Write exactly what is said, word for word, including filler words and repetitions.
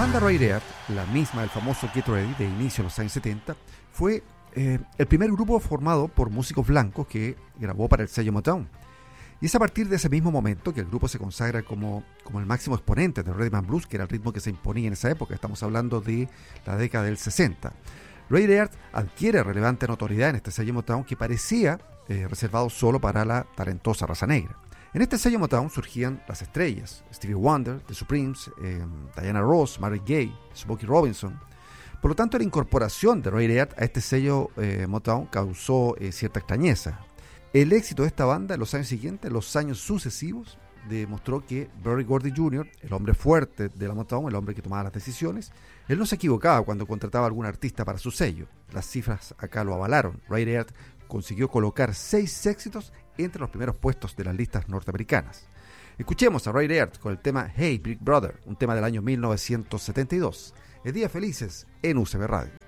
banda Ride Earth, la misma del famoso Get Ready de inicio en los años setenta, fue eh, el primer grupo formado por músicos blancos que grabó para el sello Motown. Y es a partir de ese mismo momento que el grupo se consagra como, como el máximo exponente del rhythm and blues, que era el ritmo que se imponía en esa época. Estamos hablando de la década del sesenta. Ride Earth adquiere relevante notoriedad en este sello Motown que parecía eh, reservado solo para la talentosa raza negra. En este sello Motown surgían las estrellas: Stevie Wonder, The Supremes, eh, Diana Ross, Marvin Gaye, Smokey Robinson. Por lo tanto, la incorporación de Ride Earth a este sello eh, Motown causó eh, cierta extrañeza. El éxito de esta banda en los años siguientes, en los años sucesivos, demostró que Berry Gordy junior, el hombre fuerte de la Motown, el hombre que tomaba las decisiones, él no se equivocaba cuando contrataba a algún artista para su sello. Las cifras acá lo avalaron. Ride Earth consiguió colocar seis éxitos entre los primeros puestos de las listas norteamericanas. Escuchemos a Ride Earth con el tema Hey Big Brother, un tema del año mil novecientos setenta y dos. Es Días Felices en U C B Radio.